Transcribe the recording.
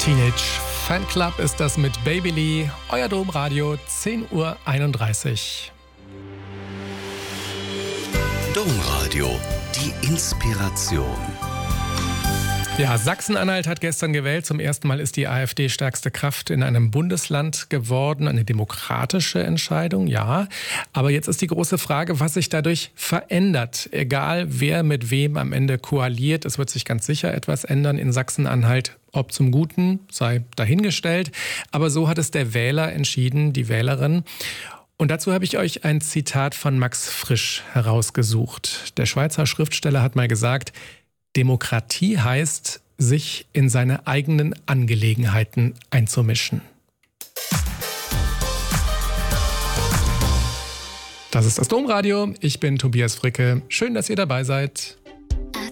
Teenage Fanclub ist das mit Baby Lee, euer Domradio, 10:31 Uhr. Domradio, die Inspiration. Ja, Sachsen-Anhalt hat gestern gewählt. Zum ersten Mal ist die AfD stärkste Kraft in einem Bundesland geworden. Eine demokratische Entscheidung, ja. Aber jetzt ist die große Frage, was sich dadurch verändert. Egal, wer mit wem am Ende koaliert, es wird sich ganz sicher etwas ändern in Sachsen-Anhalt. Ob zum Guten, sei dahingestellt. Aber so hat es der Wähler entschieden, die Wählerin. Und dazu habe ich euch ein Zitat von Max Frisch herausgesucht. Der Schweizer Schriftsteller hat mal gesagt: Demokratie heißt, sich in seine eigenen Angelegenheiten einzumischen. Das ist das Domradio. Ich bin Tobias Fricke. Schön, dass ihr dabei seid.